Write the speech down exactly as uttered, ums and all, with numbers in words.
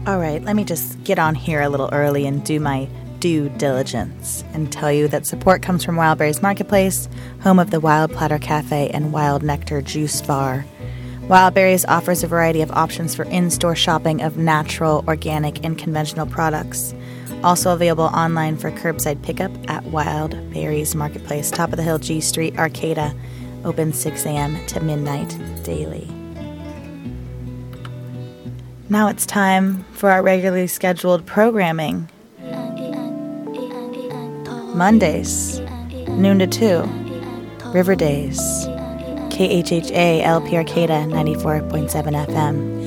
All right, let me just get on here a little early and do my due diligence and tell you that support comes from Wildberries Marketplace, home of the Wild Platter Cafe and Wild Nectar Juice Bar. Wildberries offers a variety of options for in-store shopping of natural, organic, and conventional products. Also available online for curbside pickup at Wildberries Marketplace, top of the hill, G Street, Arcata, open six a.m. to midnight daily. Now it's time for our regularly scheduled programming. Mondays, noon to two, River Days, K H H A L P Arcata ninety-four point seven F M.